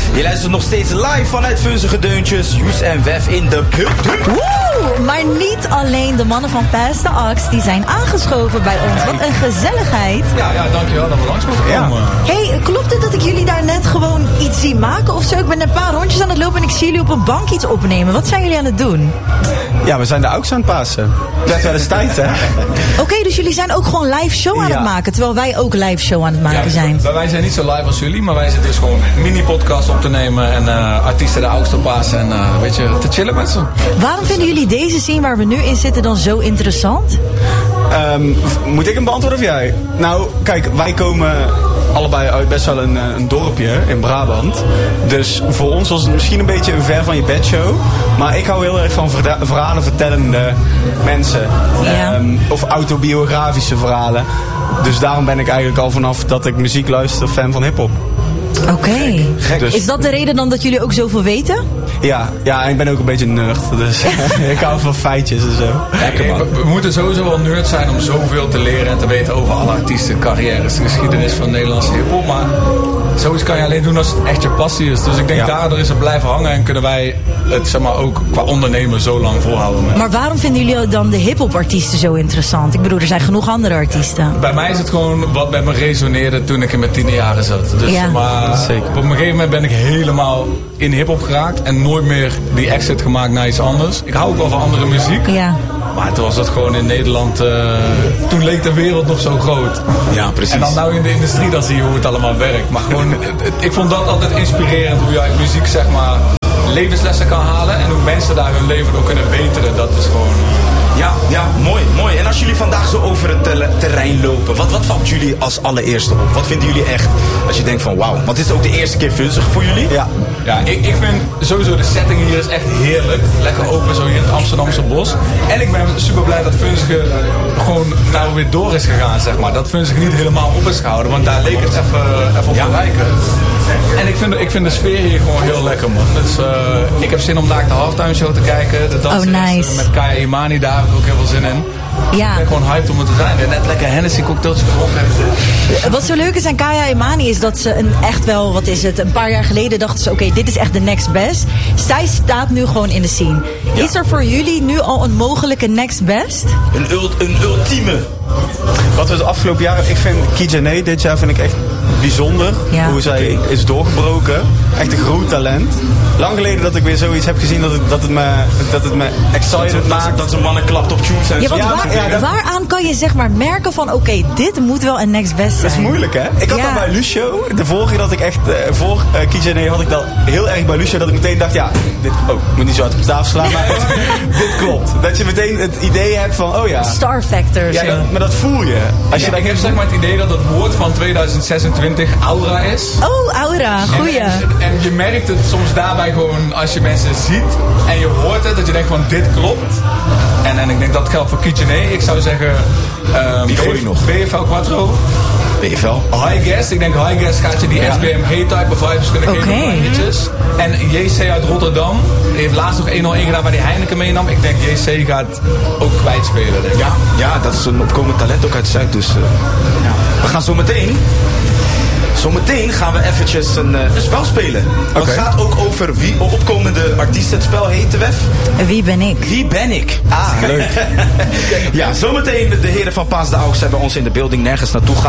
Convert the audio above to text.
Je luistert nog steeds live vanuit Vunzige Deuntjes. Joes en Wef in de building. Woe! Maar niet alleen de mannen van Pass the Axe die zijn aangeschoven bij ons. Wat een gezelligheid. Ja, dankjewel dat we langs moeten komen. Hey, klopt het dat ik jullie daar net gewoon iets zie maken of zo? Ik ben een paar rondjes aan het lopen en ik zie jullie op een bank iets opnemen. Wat zijn jullie aan het doen? Ja, we zijn de AUX aan het passen. Het werd wel eens tijd, hè? Oké, dus jullie zijn ook gewoon live show aan het maken, terwijl wij ook live show aan het maken zijn. Wij zijn niet zo live als jullie, maar wij zitten dus gewoon mini-podcast op te nemen en artiesten de AUX te passen en weet je, te chillen met ze. Waarom vinden jullie deze scene waar we nu in zitten dan zo interessant? Moet ik hem beantwoorden of jij? Nou, kijk, wij komen allebei uit best wel een dorpje in Brabant. Dus voor ons was het misschien een beetje een ver van je bedshow. Maar ik hou heel erg van verhalen vertellende mensen. Ja. Of autobiografische verhalen. Dus daarom ben ik eigenlijk al vanaf dat ik muziek luister fan van hiphop. Oké. Dus, is dat de reden dan dat jullie ook zoveel weten? Ja, en ik ben ook een beetje een nerd. Dus ik hou van feitjes en zo. We moeten sowieso wel nerd zijn om zoveel te leren en te weten over alle artiesten, carrières, de geschiedenis van Nederlandse hiphop. Maar zoiets kan je alleen doen als het echt je passie is. Dus ik denk daardoor is het blijven hangen en kunnen wij het zeg maar ook qua ondernemer zo lang volhouden. Maar waarom vinden jullie dan de hiphop artiesten zo interessant? Ik bedoel, er zijn genoeg andere artiesten. Bij mij is het gewoon wat bij me resoneerde toen ik in mijn 10e jaren zat. Dus maar zeker. Op een gegeven moment ben ik helemaal in hiphop geraakt en nooit meer die exit gemaakt naar iets anders. Ik hou ook wel van andere muziek. Ja. Maar toen was dat gewoon in Nederland, toen leek de wereld nog zo groot. Ja, precies. En dan nou in de industrie, dan zie je hoe het allemaal werkt. Maar gewoon, ik vond dat altijd inspirerend, hoe je uit muziek zeg maar levenslessen kan halen. En hoe mensen daar hun leven door kunnen beteren, dat is gewoon... Ja, mooi. En als jullie vandaag zo over het terrein lopen, wat valt jullie als allereerste op? Wat vinden jullie echt, als je denkt van wauw, want dit is ook de eerste keer Vunzig voor jullie? Ja, ik vind sowieso de setting hier is echt heerlijk. Lekker open zo hier in het Amsterdamse bos. En ik ben super blij dat Vunzige gewoon nou weer door is gegaan, zeg maar. Dat Vunzige niet helemaal op is gehouden, want daar leek het even op te lijken. En ik vind de sfeer hier gewoon heel lekker, man. Dus ik heb zin om daar de halftime show te kijken. De dansen nice. Met Kaya Imani, daar heb ik ook heel veel zin in. Ja. Ik ben gewoon hyped om er te zijn. En net lekker Hennessy cocktailtjes gedronken. Wat zo leuk is aan Kaya Imani is dat ze een paar jaar geleden dachten ze, oké, dit is echt de next best. Zij staat nu gewoon in de scene. Ja. Is er voor jullie nu al een mogelijke next best? Een ultieme. Wat we het afgelopen jaar, ik vind Kijane dit jaar vind ik echt bijzonder. Ja. Hoe zij is doorgebroken. Echt een groot talent. Lang geleden dat ik weer zoiets heb gezien dat het me excited maakt. Dat ze mannen klapt op tunes en Ja, zo. want waaraan kan je zeg maar merken van oké, dit moet wel een next best zijn? Dat is moeilijk, hè? Ik had dat bij Lucio. De vorige dat ik echt voor Kijane had ik dat heel erg bij Lucio dat ik meteen dacht, dit moet niet zo hard op tafel slaan, maar dit klopt. Dat je meteen het idee hebt van, Star Factor. Ja, maar dat voel je. Ik heb zeg maar het idee dat het woord van 2026 aura is. Oh, aura, goeie. En je merkt het soms daarbij gewoon als je mensen ziet en je hoort het, dat je denkt van dit klopt. En ik denk dat geldt voor Kijane. Ik zou zeggen die gooi je nog. BFL Quattro. BFL. High Guest. Ik denk High Guest gaat je die SBM Hey-type vibes kunnen geven voor hitjes. En JC uit Rotterdam heeft laatst nog 1-0 gedaan waar die Heineken meenam. Ik denk JC gaat ook kwijtspelen. Denk ik. Ja, dat is een opkomend talent ook uit Zuid. Dus we gaan Zometeen gaan we eventjes een spel spelen. Het gaat ook over wie opkomende artiest. Het spel heet de Wef. Wie ben ik? Wie ben ik? Leuk. Ja, zometeen de heren van Pass the Axe hebben ons in de building nergens naartoe gaan.